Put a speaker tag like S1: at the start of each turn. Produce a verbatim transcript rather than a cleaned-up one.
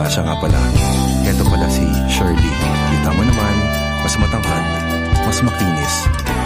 S1: Ah, siya nga pala. Ito pala si Shirley. Kita mo naman, mas matangkad, mas makinis,